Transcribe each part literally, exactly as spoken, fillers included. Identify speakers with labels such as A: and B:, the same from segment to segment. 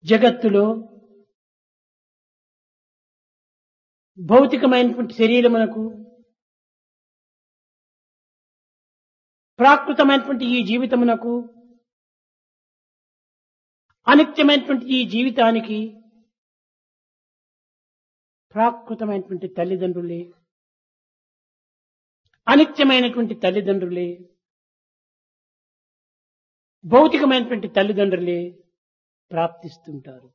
A: జగత్తులో భౌతికమైనటువంటి శరీరమునకు ప్రాకృతమైనటువంటి ఈ జీవితమునకు అనిత్యమైనటువంటి ఈ జీవితానికి ప్రాకృతమైనటువంటి తల్లిదండ్రులే, అనిత్యమైనటువంటి తల్లిదండ్రులే, భౌతికమైనటువంటి తల్లిదండ్రులే ప్రాప్తిస్తుంటారు.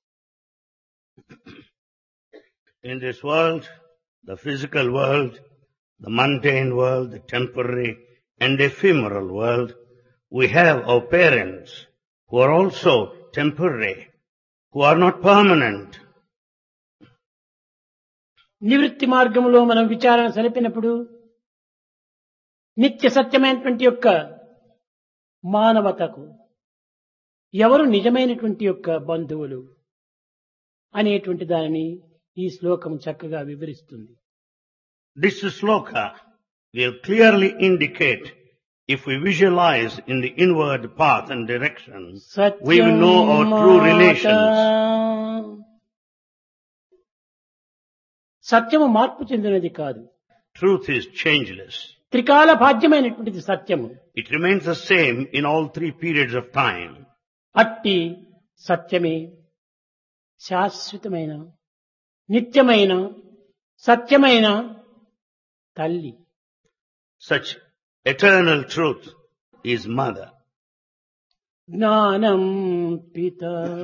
B: In this world, the physical world, the mundane world, the temporary and ephemeral world, we have our parents who are also temporary, who are not permanent.
A: నివృత్తి మార్గంలో మనం విచారణ సరిపినప్పుడు నిత్య సత్యమైనటువంటి యొక్క మానవతకు ఎవరు నిజమైనటువంటి యొక్క బంధువులు అనేటువంటి దానిని ఈ శ్లోకం చక్కగా వివరిస్తుంది.
B: This sloka will clearly indicate, if we visualize in the inward path and direction, we will know our true relations.
A: సత్యము మార్పు చెందినది కాదు.
B: Truth is changeless.
A: త్రికాల భాగ్యమైనటువంటిది సత్యము.
B: It remains the same in all three periods of time.
A: అట్టి సత్యమే శాశ్వతమైన నిత్యమైన సత్యమైన తల్లి.
B: Such eternal truth is mother.
A: జ్ఞానం పిత.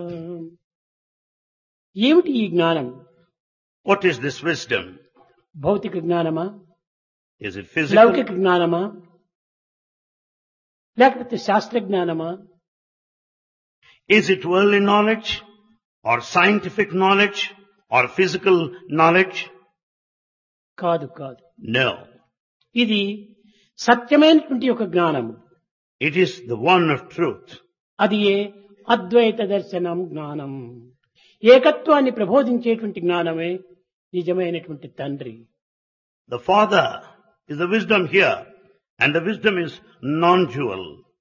A: ఏమిటి ఈ జ్ఞానం?
B: What is this wisdom?
A: భౌతిక జ్ఞానమా,
B: Is it physical?
A: లౌకిక జ్ఞానమా, లేకపోతే శాస్త్ర జ్ఞానమా?
B: Is it worldly knowledge or scientific knowledge or physical knowledge?
A: కాదు కాదు.
B: No.
A: ఇది సత్యమైనటువంటి ఒక జ్ఞానము.
B: It is the one of truth.
A: అది ఏ అద్వైత దర్శనం జ్ఞానం. ఏకత్వాన్ని ప్రబోధించేటువంటి జ్ఞానమే నిజమైనటువంటి తండ్రి.
B: The Father is the wisdom here, and the wisdom is non-dual.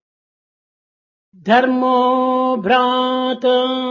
A: ధర్మో భ్రాత.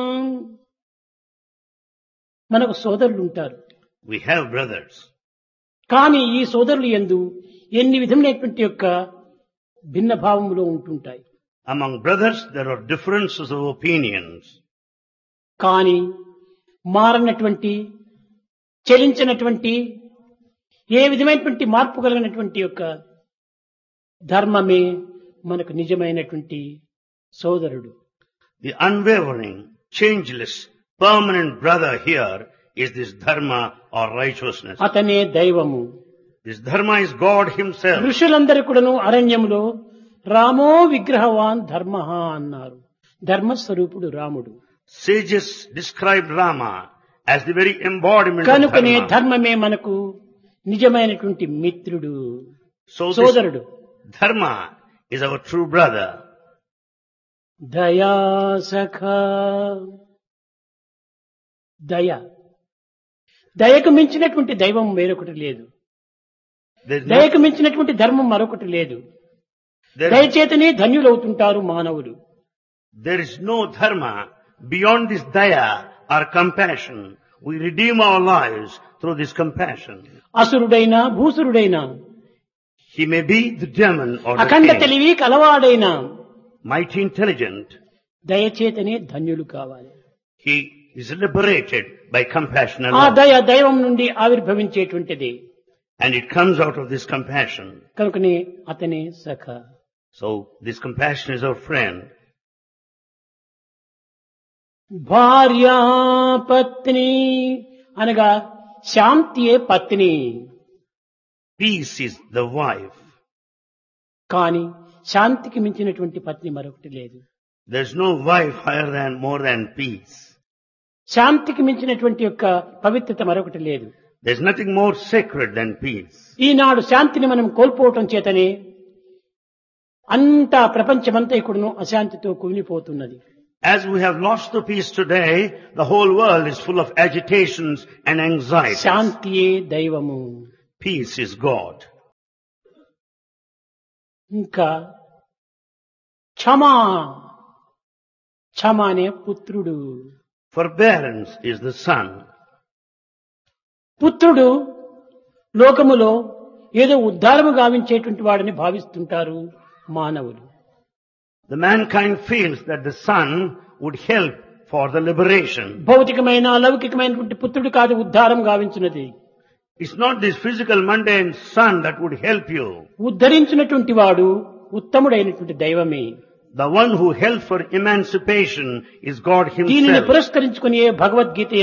A: మనకు సోదరులు ఉంటారు.
B: We have brothers.
A: కానీ ఈ సోదరులు యందు ఎన్ని విధమైనటువంటి యొక్క భిన్న భావములు ఉంటుంటాయి.
B: Among brothers there are differences of opinions.
A: కానీ మారనటువంటి, చలించినటువంటి, ఏ విధమైనటువంటి మార్పు కలిగినటువంటి యొక్క ధర్మమే మనకు నిజమైనటువంటి సోదరుడు.
B: The unwavering, changeless, permanent brother here is this dharma or righteousness.
A: అతనే దైవము.
B: This dharma is God himself.
A: ఋషులందరూ కూడాను అరణ్యములో రామో విగ్రహవాన్ ధర్మ అన్నారు. ధర్మస్వరూపుడు రాముడు.
B: Sages described Rama as the very embodiment of
A: కనుకనే
B: dharma.
A: ధర్మమే మనకు నిజమైనటువంటి మిత్రుడు,
B: So this
A: సోదరుడు.
B: dharma is our true brother.
A: దయా సఖా. దయ. దయకు మించినటువంటి దైవం వేరొకటి లేదు.
B: There is no,
A: దయకు మించినటువంటి ధర్మం మరొకటి లేదు.
B: there,
A: దయచేతనే ధన్యులవుతుంటారు మానవులు.
B: there is no dharma beyond this daya or compassion. We redeem our lives through this compassion.
A: అసురుడైనా భూసురుడైనా,
B: He may be the demon or the
A: Akhanda
B: king,
A: తెలివి కలవాడైనా
B: mighty intelligent.
A: దయచేతనే ధన్యులు కావాలి.
B: He is liberated by compassion
A: ఆ
B: alone.
A: దయ దైవం నుండి ఆవిర్భవించేటువంటిది.
B: And it comes out of this compassion.
A: కనుకనే అతనే సఖ.
B: So this compassion is our friend.
A: భార్యా పత్ని అనగా శాంతియే పత్ని.
B: Peace is the wife.
A: కాని శాంతికి మించినటువంటి పత్ని మరొకటి లేదు.
B: There's no wife higher than, more than peace.
A: శాంతికి మించినటువంటి యొక్క పవిత్రత మరొకటి లేదు.
B: There's nothing more sacred than peace.
A: ఈనాడు శాంతిని మనం కోల్పోవటం చేతనే అంతా ప్రపంచమంతా ఇక్కడను అశాంతితో కుమిలిపోతున్నది.
B: As we have lost the peace today, the whole world is full of agitations and anxieties.
A: శాంతియే దైవము.
B: Peace is God.
A: ఇంకా క్షమా. క్షమ అనే పుత్రుడు.
B: Forbearance is the son.
A: పుత్రుడు లోకములో ఏదో ఉద్ధారము గావించేటువంటి వాడని భావిస్తుంటారు మానవులు.
B: The mankind feels that the son would help for the liberation.
A: భౌతికమైన లౌకికమైనటువంటి పుత్రుడు కాదు ఉద్ధారం గావించినది.
B: It's not this physical mundane son that would help you.
A: ఉద్ధరించినటువంటి వాడు ఉత్తముడైనటువంటి దైవమే.
B: The one who helps for emancipation is God
A: దీనిని
B: himself.
A: పురస్కరించుకుని భగవద్గీత